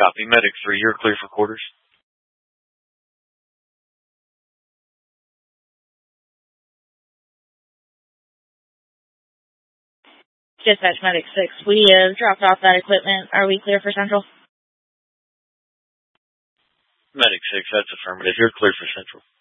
Copy. Medic 3, you're clear for quarters. Dispatch Medic 6, we have dropped off that equipment. Are we clear for Central? Medic 6, that's affirmative. You're clear for Central.